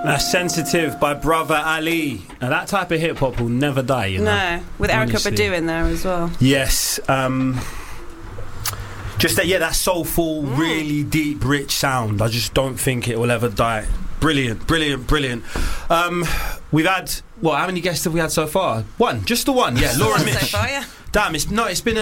Sensitive by Brother Ali. Now that type of hip hop will never die, you know. No, with Erykah Badu in there as well. Yes. Just that soulful, really deep, rich sound. I just don't think it will ever die. Brilliant. We've had how many guests have we had so far? One, just the one. Yeah, Laura Mitch. So far, yeah. Damn, it's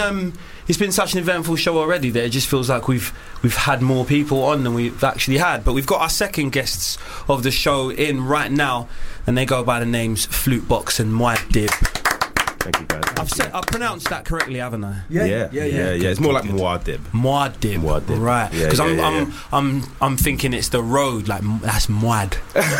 been such an eventful show already that it just feels like we've had more people on than we've actually had. But we've got our second guests of the show in right now, and they go by the names Flute Box and Muad'Dib. Thank you, guys. I've pronounced that correctly, haven't I? Yeah. It's more like Muad'Dib. Muad'Dib, right? Because I'm thinking it's the road, like that's Muad.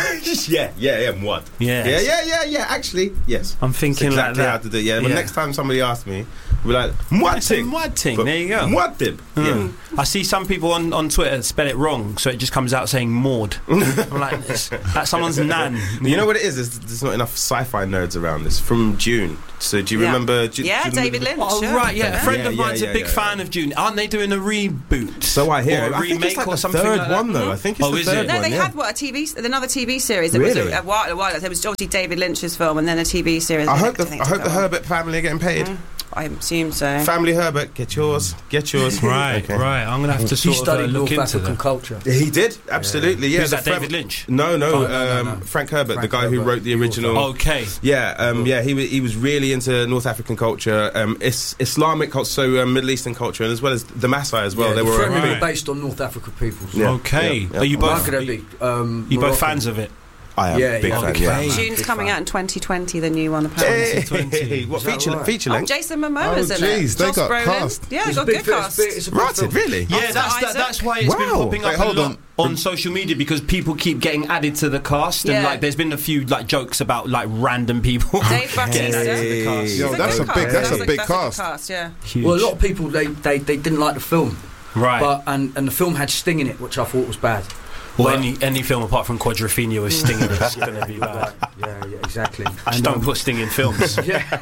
yeah, Muad. Yeah. Actually, yes. I'm thinking that's exactly like that. how to do it. Yeah, but next time somebody asks me, we're like Muad ting. There you go. Muad'Dib. Yeah. I see some people on Twitter spell it wrong, so it just comes out saying Maud. I'm like, that's someone's nan. You know what it is? There's not enough sci-fi nerds around. It's from June. So do you remember? David Lynch. Oh, right, yeah. A friend of mine's a big fan of June. Aren't they doing a reboot? So I hear. Or a remake, I think it's like or something third like that? one, though. I think it's the third one. No, they had another TV series. It was a while ago. There was obviously David Lynch's film, and then a TV series. I hope the Herbert family are getting paid. I assume so. Family Herbert, get yours. Right. I'm going to have to sort of look into African culture. He did, absolutely. Yeah. Who's that, David Lynch? No. Frank Herbert, the guy who wrote the original. Okay. Yeah. He was really into North African culture, Islamic culture, so Middle Eastern culture, and as well as the Maasai as well. Yeah, they were based on North African peoples. Yeah. Okay. Yeah. Are you both? You both fans of it? I am big fan. Yeah. June's coming out in 2020. The new one apparently. Hey, what feature length? Jason Momoa's in it. Jeez, they Joss got Brolin. cast. Yeah, got good cast. Right, really? Yeah, that's why it's been popping up a lot on social media, because people keep getting added to the cast, and like there's been a few like jokes about like random people Dave getting added to the cast. Yo, that's a big cast. Yeah. Well, a lot of people they didn't like the film, right? But and the film had Sting in it, which I thought was bad. Well, any film apart from Quadrophenia with Sting in it's going to be bad. Yeah, exactly. Just don't put Sting in films. Or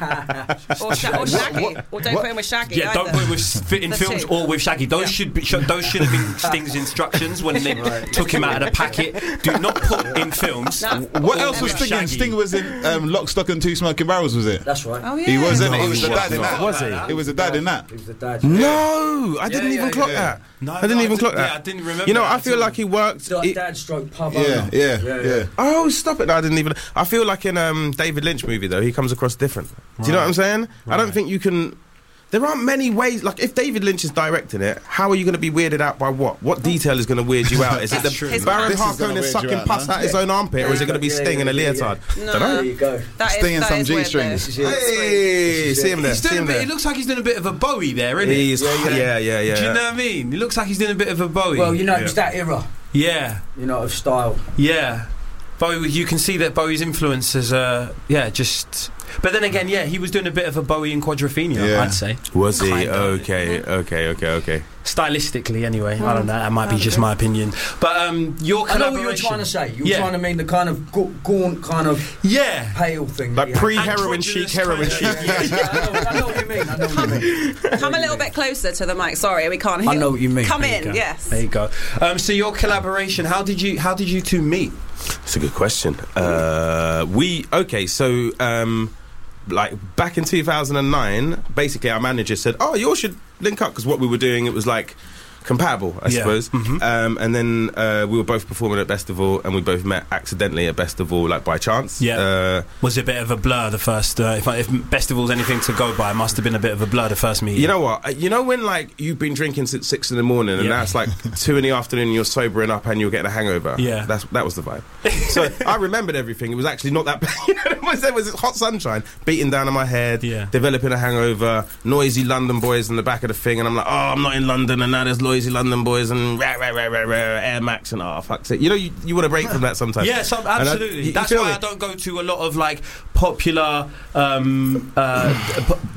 Shaggy. Or don't put him with Shaggy. Yeah, don't put him in films or with Shaggy. Those should have been Sting's instructions when they took him out of the packet. Do not put in films. What else was Sting in? Sting was in Lock, Stock and Two Smoking Barrels, was it? That's right. Oh, yeah. He was in it. He was the dad in that. Was he? He was the dad in that. He was the dad. No, I didn't even clock that. No, I didn't even clock that. Yeah, I didn't remember. You know, I feel like he worked. Dad stroke pub. Yeah. Oh, stop it! No, I didn't even. I feel like in David Lynch movie though, he comes across different. Do you know what I'm saying? Right. I don't think you can. There aren't many ways. Like, if David Lynch is directing it, how are you going to be weirded out by what? What detail is going to weird you out? Is it the Baron Harkonnen is sucking pus out his own armpit, or is it going to be Sting in a leotard? No. Don't know. There you go. Sting and some G-strings. Hey, see him there. It looks like he's doing a bit of a Bowie there, isn't he? Yeah. Do you know what I mean? It looks like he's doing a bit of a Bowie. Well, you know, it was that era. Yeah. You know, of style. Yeah. Bowie, you can see that Bowie's influence is, just... But then again, he was doing a bit of a Bowie in Quadrophenia, I'd say. Was he? Kinda. Okay. Stylistically, anyway. I don't know, that might be just my opinion. But your collaboration... I know what you were trying to say. You were trying to mean the kind of gaunt, kind of pale thing. Like pre-heroin chic, heroin chic. I know what you mean. Come a little bit closer to the mic. Sorry, we can't hear. I know what you mean. Come in, yes. There you go. So your collaboration, how did you two meet? It's a good question. Like back in 2009, basically our manager said, "Oh, you all should link up," because what we were doing, it was like compatible, I suppose. Mm-hmm. And then we were both performing at Bestival, and we both met accidentally at Bestival, like by chance. Was it a bit of a blur the first? If Bestival's anything to go by, it must have been a bit of a blur the first meeting. You know what? You know when like you've been drinking since 6 in the morning, and now it's like 2 in the afternoon, and you're sobering up, and you're getting a hangover. Yeah, that was the vibe. So I remembered everything. It was actually not that bad. It was hot sunshine beating down on my head, developing a hangover, noisy London boys in the back of the thing, and I'm like, oh, I'm not in London, and now there's noisy London boys and Air Max and fuck's it. You know, you want to break from that sometimes. Yeah, absolutely. That's why I don't go to a lot of like popular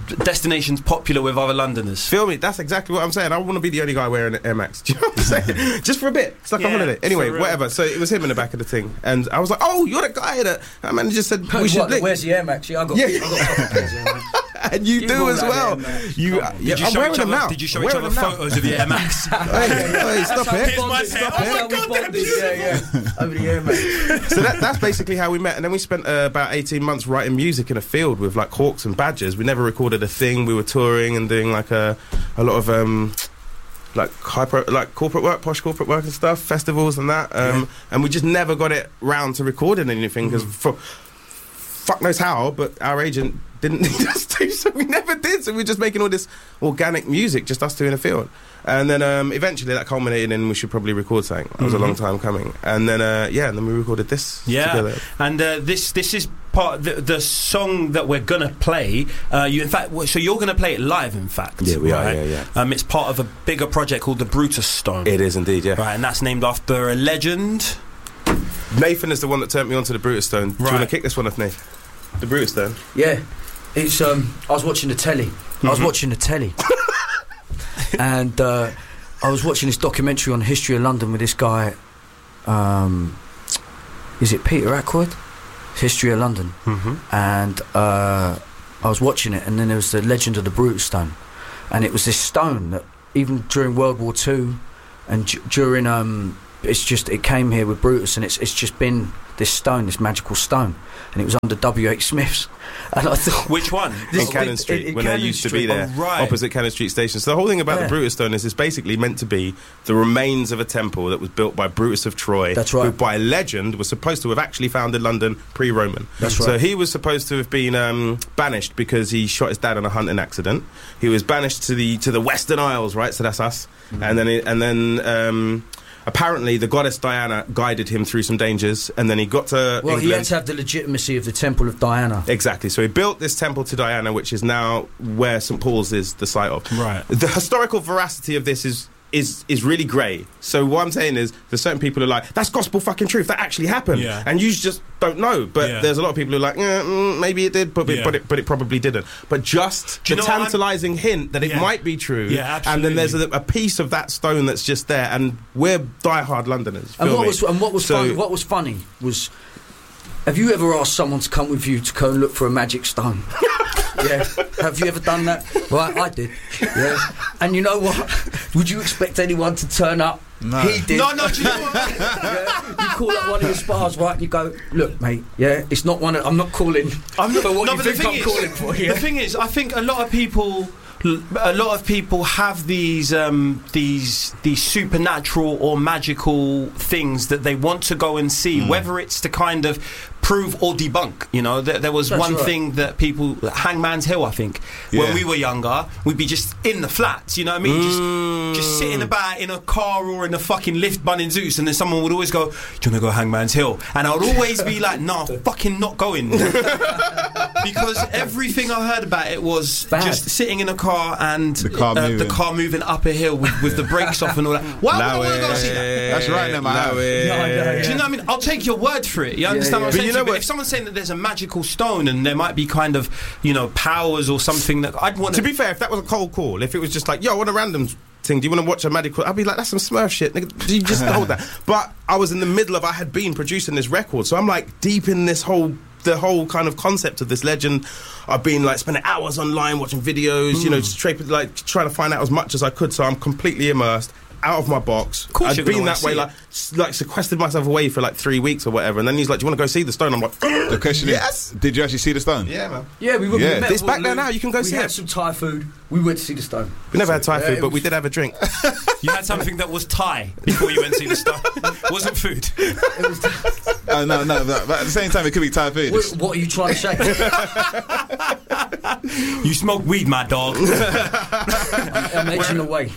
destinations popular with other Londoners. Feel me? That's exactly what I'm saying. I want to be the only guy wearing Air Max. Do you know what I'm saying? Just for a bit. It's like a holiday. Anyway, whatever. So it was him in the back of the thing. And I was like, oh, you're the guy that... My manager said, we should link. Where's the Air Max? Yeah, I got and you do as well. Did you show each other photos of the Air Max? Hey, stop it. Here's my Stop pair. Oh my God, they're beautiful. Over the Air Max. So that's basically how we met. And then we spent about 18 months writing music in a field with like hawks and badgers. We never recorded a thing. We were touring and doing like a lot of like corporate work, posh corporate work and stuff, festivals and that. And we just never got it round to recording anything because fuck knows how, but our agent didn't need us to, so we never did. So we were just making all this organic music, just us two in a field. And then eventually that culminated in we should probably record something. That was a long time coming. And then and then we recorded this together. And this is part the song that we're gonna play. So you're gonna play it live, in fact. Yeah, we right? are. Yeah. It's part of a bigger project called the Brutus Stone. It is indeed. Yeah. Right, and that's named after a legend. Nathan is the one that turned me on to the Brutus Stone. Do you want to kick this one off, Nathan? The Brutus Stone. Yeah, it's. I was watching the telly. And I was watching this documentary on the history of London with this guy. Is it Peter Ackroyd? History of London. And I was watching it, and then there was the legend of the Brutus Stone, and it was this stone that even during World War II and during it came here with Brutus, and it's just been this stone, this magical stone, and it was under W.H. Smith's. And I thought, which one? In Cannon Street, when they used to be there, opposite Cannon Street Station. So the whole thing about the Brutus Stone is it's basically meant to be the remains of a temple that was built by Brutus of Troy. That's right. Who, by legend, was supposed to have actually founded London pre-Roman. That's right. So he was supposed to have been banished because he shot his dad in a hunting accident. He was banished to the Western Isles, right? So that's us. And then. Apparently, the goddess Diana guided him through some dangers, and then he got to England. He had to have the legitimacy of the Temple of Diana. Exactly. So he built this temple to Diana, which is now where St. Paul's is the site of. Right. The historical veracity of this is really grey. So what I'm saying is there's certain people who are like, that's gospel fucking truth, that actually happened. Yeah. And you just don't know. But there's a lot of people who are like, maybe it did, but it probably didn't. But just the tantalising hint that it might be true. Yeah, absolutely. And then there's a piece of that stone that's just there, and we're diehard Londoners. And what was funny was, have you ever asked someone to come with you to go and look for a magic stone? Yeah. Have you ever done that? Right, I did. Yeah. And you know what? Would you expect anyone to turn up? No. He did. No, do you know what? You call up one of your spars, right, and you go, look, mate, it's not one I'm not calling for what you think I'm calling for. Yeah? The thing is, I think a lot of people have these supernatural or magical things that they want to go and see, whether it's to kind of prove or debunk. You know, there was one thing that people, Hangman's Hill, I think, when we were younger, we'd be just in the flats. You know what I mean? Just sitting about in a car or in a fucking lift bunning Zeus, and then someone would always go, "Do you want to go Hangman's Hill?" And I would always be like, "No, fucking not going," because everything I heard about it was just sitting in a car and the car moving up a hill with the brakes off and all that. Why would I want to go see that? That's right, now, man. Do you know what I mean? I'll take your word for it. You understand what I'm saying? But if someone's saying that there's a magical stone and there might be kind of, powers or something that I'd want to be fair, if that was a cold call, if it was just like, yo, I want a random thing, do you want to watch a magical, I'd be like, that's some Smurf shit, nigga. You just hold that. But I was in the middle of, I had been producing this record, so I'm like deep in the whole kind of concept of this legend. I've been like spending hours online watching videos, just trying to find out as much as I could, so I'm completely immersed. Out of my box. I'd been that way, like sequestered myself away for like 3 weeks or whatever, and then he's like, "Do you want to go see the stone?" I'm like, the question is, did you actually see the stone? Yeah, man. Yeah, we were. Yeah. It's back there now. You can go see it. We had some Thai food. We went to see the stone. We never had Thai food, but we did have a drink. You had something that was Thai before you went to see the stone. It wasn't food. It was no. But at the same time, it could be Thai food. What are you trying to say? You smoke weed, my dog. I'm edging away.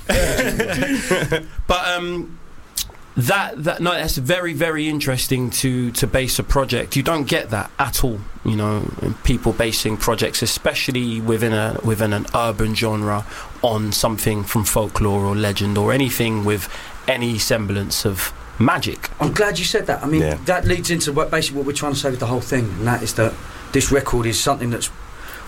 But that's very, very interesting to base a project. You don't get that at all, in people basing projects, especially within an urban genre, on something from folklore or legend or anything with any semblance of magic. I'm glad you said that. I mean, that leads into basically what we're trying to say with the whole thing, and that is that this record is something that's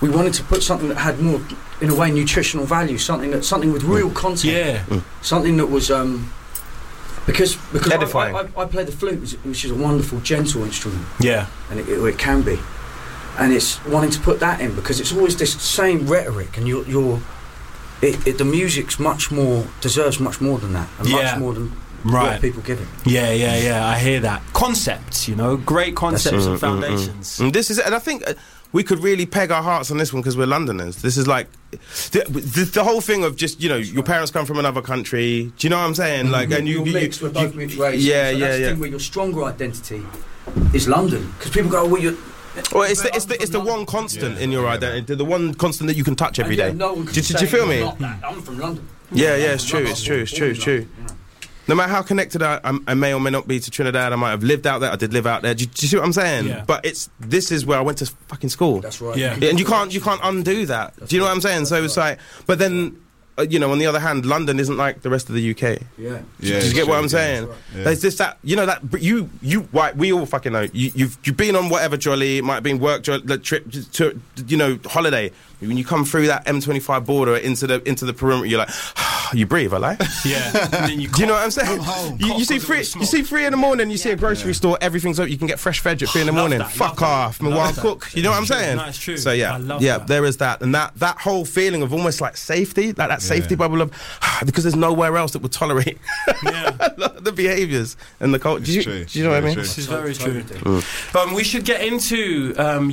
we wanted to put something that had more, in a way, nutritional value, something with real content, something that was because edifying. I play the flute, which is a wonderful, gentle instrument. Yeah, and it can be, and it's wanting to put that in because it's always this same rhetoric, and the music's deserves much more than that, and much more than what people give it. Yeah. I hear that. Concepts, great concepts and foundations. And this is, and I think we could really peg our hearts on this one because we're Londoners. This is like the whole thing of just your parents come from another country. Do you know what I'm saying? Like, and you're mixed with both mixed races. Yeah. The thing where your stronger identity is London, because people go, well, you're. Well, it's the one constant in your identity, the one constant that you can touch every day. No one can Did you feel me? I'm from London. Yeah, it's true. No matter how connected I may or may not be to Trinidad, I might have lived out there. I did live out there. Do you see what I'm saying? Yeah. But this is where I went to fucking school. That's right. Yeah. And you can't undo that. Do you know what I'm saying? So it's like, but then. On the other hand, London isn't like the rest of the UK. Yeah. Do you get what I'm saying? Right. Yeah. There's this that we all fucking know. You've been on whatever jolly, it might have been work trip to holiday. When you come through that M25 border into the perimeter, you're like, you breathe, I lie. Yeah. And then do you know what I'm saying? You see 3 in the morning, you see a grocery store, everything's open. You can get fresh veg at 3 in the morning. Fuck off, my wild cook. You know what I'm saying? That's true. So there is that, and that whole feeling of almost like safety, like that safety bubble of because there's nowhere else that would tolerate the behaviours and the culture. Do you know what I mean? This is very true. We should get into